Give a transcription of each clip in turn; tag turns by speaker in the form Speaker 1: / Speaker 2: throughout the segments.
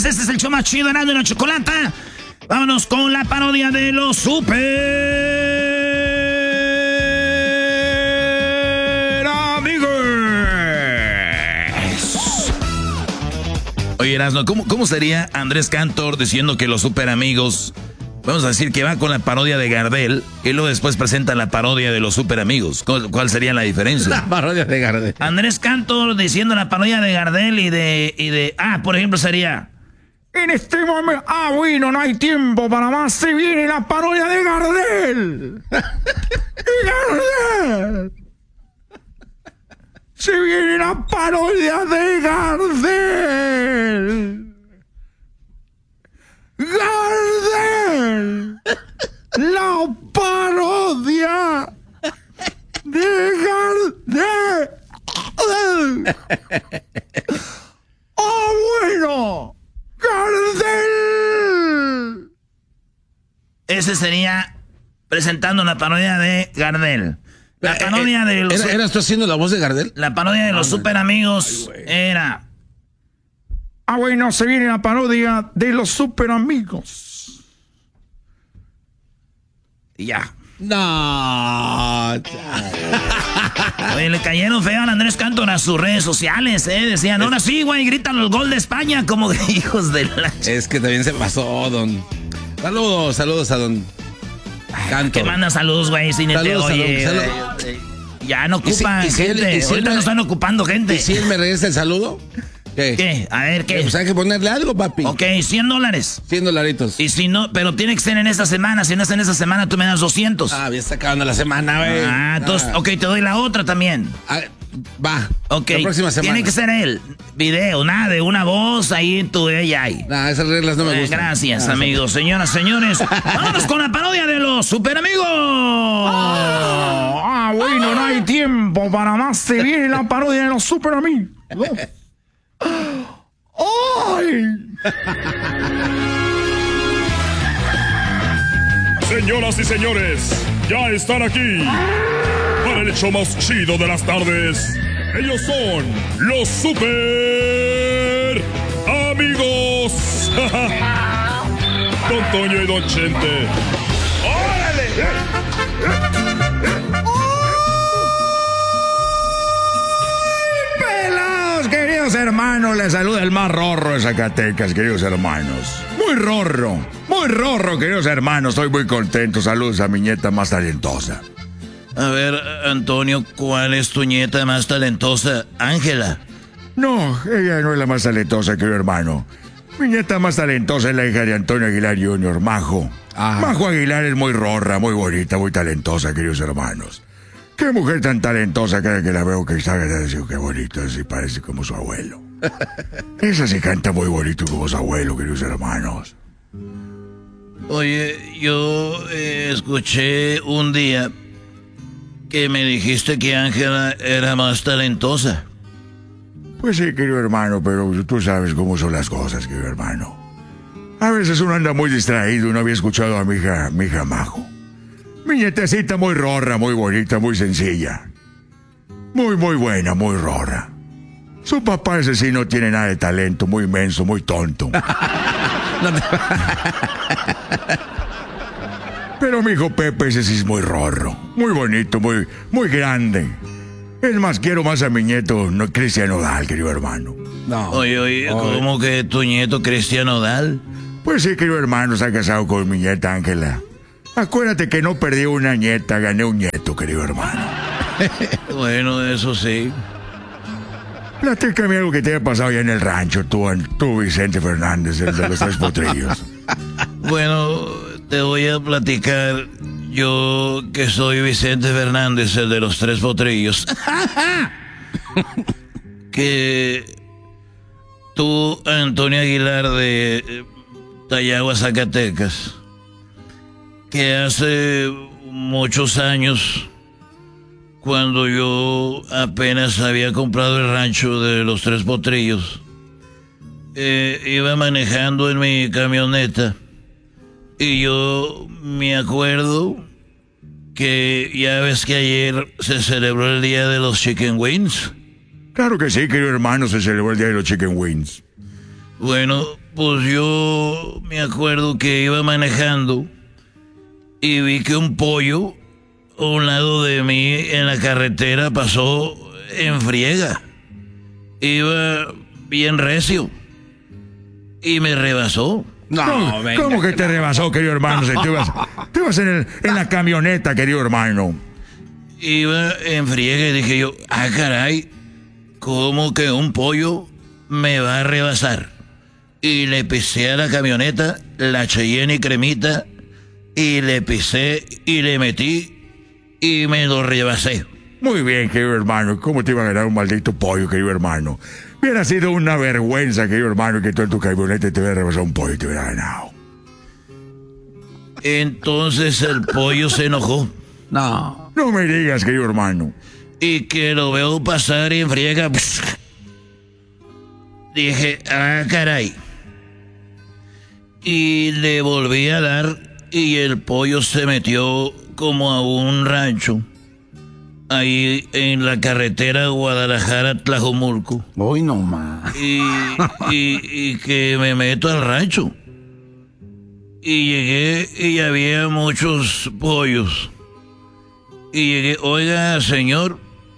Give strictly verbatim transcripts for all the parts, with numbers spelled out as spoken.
Speaker 1: señores, este es el show más chido, Erasmo y la Chocolata. Vámonos con la parodia de los super amigos. Oye, Erasmo, ¿cómo, ¿cómo sería Andrés Cantor diciendo que los super amigos... Vamos a decir que va con la parodia de Gardel y luego después presenta la parodia de los super amigos? ¿Cuál, cuál sería la diferencia?
Speaker 2: La parodia de Gardel.
Speaker 1: Andrés Cantor diciendo la parodia de Gardel y de... Y de ah, por ejemplo, sería... En este momento... Ah, bueno, no hay tiempo para más. Se viene la parodia de Gardel. Gardel. Se viene la parodia de Gardel. Gardel, la parodia de Gardel. ¡Oh, bueno! ¡Gardel! Ese sería presentando la parodia de Gardel. La parodia de los...
Speaker 2: ¿Era, ¿Eras tú haciendo la voz de Gardel?
Speaker 1: La parodia de los
Speaker 2: no,
Speaker 1: super amigos
Speaker 2: ay,
Speaker 1: era... Ah, bueno, se viene la parodia de los super amigos. Y ya.
Speaker 2: No.
Speaker 1: Oye, le cayeron feo a Andrés Cantor a sus redes sociales, ¿eh? Decían, ahora sí, güey, gritan el gol de España como hijos de la...
Speaker 2: Es que también se pasó, don. Saludos, saludos a don Cantor.
Speaker 1: ¿Qué manda saludos, güey? Si ni te oye.
Speaker 2: Saludos,
Speaker 1: eh, ya no ocupan
Speaker 2: ¿Y si, y si
Speaker 1: gente.
Speaker 2: él, y si
Speaker 1: Ahorita
Speaker 2: me,
Speaker 1: no están ocupando gente.
Speaker 2: ¿Y si él me regresa el saludo? ¿Qué?
Speaker 1: ¿Qué? A ver, ¿qué?
Speaker 2: Pues hay que ponerle algo, papi.
Speaker 1: Ok, cien dólares.
Speaker 2: cien dolaritos.
Speaker 1: Y si no, pero tiene que ser en esta semana. Si no es en esta semana, tú me das doscientos.
Speaker 2: Ah, ya está acabando la semana, güey.
Speaker 1: Ah, entonces, ah. ok, te doy la otra también.
Speaker 2: Ah, va.
Speaker 1: Ok.
Speaker 2: La próxima semana.
Speaker 1: Tiene que ser él. Video, nada, de una voz ahí en tu ella ahí.
Speaker 2: Nah, esas reglas no me
Speaker 1: eh,
Speaker 2: gustan.
Speaker 1: Gracias,
Speaker 2: ah,
Speaker 1: amigos, señoras, señores. Vámonos con la parodia de los super amigos. Ah, ah bueno, no hay tiempo para más. Se viene la parodia de los super amigos. ¡Ay!
Speaker 3: Señoras y señores, ya están aquí para el show más chido de las tardes. Ellos son los super amigos. Don Toño y Don Chente. ¡Órale!
Speaker 1: Queridos hermanos, les saluda el más rorro de Zacatecas, queridos hermanos. Muy rorro, muy rorro, queridos hermanos. Estoy muy contento. Saludos a mi nieta más talentosa. A ver, Antonio, ¿cuál es tu nieta más talentosa? Ángela. No, ella no es la más talentosa, querido hermano. Mi nieta más talentosa es la hija de Antonio Aguilar junior, Majo. Ajá. Majo Aguilar es muy rorra, muy bonita, muy talentosa, queridos hermanos. Qué mujer tan talentosa, cada que la veo que está, digo, qué bonito, así parece como su abuelo. Esa sí canta muy bonito como su abuelo, queridos hermanos. Oye, yo eh, escuché un día que me dijiste que Ángela era más talentosa. Pues sí, querido hermano, pero tú sabes cómo son las cosas, querido hermano. A veces uno anda muy distraído, no había escuchado a mi hija, mi hija Majo. Mi nietecita muy rorra, muy bonita, muy sencilla. Muy, muy buena, muy rorra. Su papá ese sí no tiene nada de talento, muy inmenso, muy tonto. Pero mi hijo Pepe ese sí es muy rorro, muy bonito, muy, muy grande. Es más, quiero más a mi nieto, no, Cristian Nodal, querido hermano. No. Oye, oye, ¿cómo que tu nieto Cristian Nodal? Pues sí, querido hermano, se ha casado con mi nieta Ángela. Acuérdate que no perdí una nieta, gané un nieto, querido hermano. Bueno, eso sí. Platícame algo que te haya pasado ya en el rancho, tú, tú Vicente Fernández, el de los tres potrillos. Bueno, te voy a platicar, yo que soy Vicente Fernández, el de los tres potrillos. Que tú, Antonio Aguilar de Tayagua, Zacatecas, que hace muchos años, cuando yo apenas había comprado el rancho de los Tres Potrillos, eh, iba manejando en mi camioneta y yo me acuerdo que ya ves que ayer se celebró el día de los Chicken Wings. Claro que sí, querido hermano, se celebró el día de los Chicken Wings.
Speaker 4: Bueno, pues yo me acuerdo que iba manejando y vi que un pollo a un lado de mí en la carretera pasó en friega. Iba bien recio y me rebasó.
Speaker 1: No, ¿Cómo, venga, ¿cómo que te rebasó, querido hermano? Si tú ibas, tú ibas en, el, en la camioneta, querido hermano.
Speaker 4: Iba en friega y dije yo, ah, caray, ¿cómo que un pollo me va a rebasar? Y le pisé a la camioneta, la Cheyenne y cremita, y le pisé y le metí y me lo rebasé.
Speaker 1: Muy bien, querido hermano. ¿Cómo te iba a ganar un maldito pollo, querido hermano? Hubiera sido una vergüenza, querido hermano, que tú en tu camioneta te hubiera rebasado un pollo y te hubiera ganado.
Speaker 4: Entonces el pollo se enojó.
Speaker 1: No. No me digas, querido hermano.
Speaker 4: Y que lo veo pasar y en friega. Dije, ah, caray. Y le volví a dar y el pollo se metió como a un rancho. Ahí en la carretera Guadalajara-Tlajomulco.
Speaker 2: Uy, no más.
Speaker 4: Y, y, y que me meto al rancho. Y llegué y había muchos pollos. Y llegué, oiga, señor,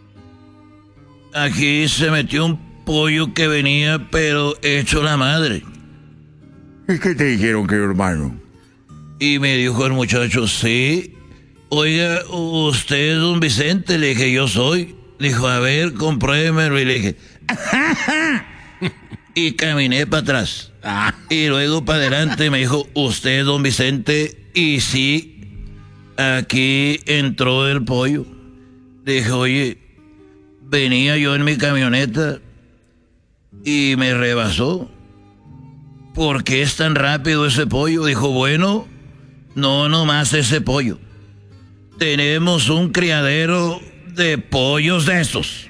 Speaker 4: aquí se metió un pollo que venía, pero hecho la madre.
Speaker 1: ¿Y qué te dijeron, querido hermano?
Speaker 4: Y me dijo el muchacho, sí. Oiga, usted es don Vicente. Le dije, yo soy. Dijo, a ver, compruébemelo. Y le dije, ¡ajá! Y caminé para atrás. Y luego para adelante me dijo, usted es don Vicente. Y sí, aquí entró el pollo. Dije, oye, venía yo en mi camioneta y me rebasó. ¿Por qué es tan rápido ese pollo? Dijo, bueno, no nomás ese pollo. Tenemos un criadero de pollos de esos.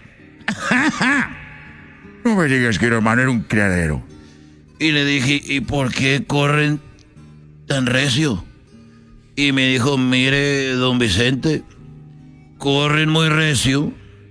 Speaker 1: No me digas que hermano era un criadero.
Speaker 4: Y le dije, ¿y por qué corren tan recio? Y me dijo, mire, don Vicente, corren muy recio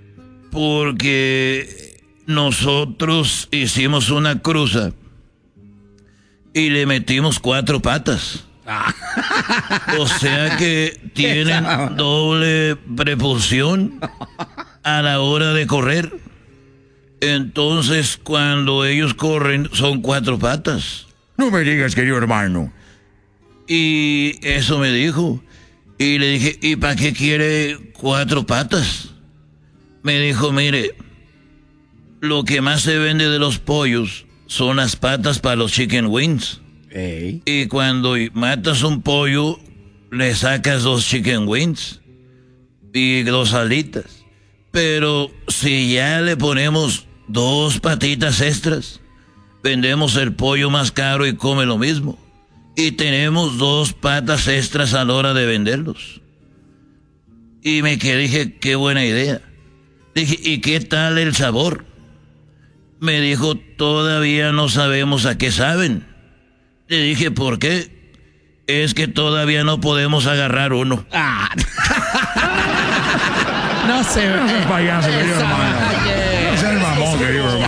Speaker 4: porque nosotros hicimos una cruza y le metimos cuatro patas. O sea que tienen doble propulsión a la hora de correr. Entonces cuando ellos corren son cuatro patas.
Speaker 1: No me digas, querido hermano.
Speaker 4: Y eso me dijo. Y le dije, ¿y para qué quiere cuatro patas? Me dijo, mire, lo que más se vende de los pollos son las patas para los chicken wings. Hey. Y cuando matas un pollo, le sacas dos chicken wings y dos alitas. Pero si ya le ponemos dos patitas extras, vendemos el pollo más caro y come lo mismo. Y tenemos dos patas extras a la hora de venderlos. Y me quedé, dije, qué buena idea. Dije, ¿y qué tal el sabor? Me dijo, todavía no sabemos a qué saben. Le dije, ¿por qué? Es que todavía no podemos agarrar uno. Ah.
Speaker 1: No sé. No seas payaso, querido hermano. No seas mamón, querido hermano.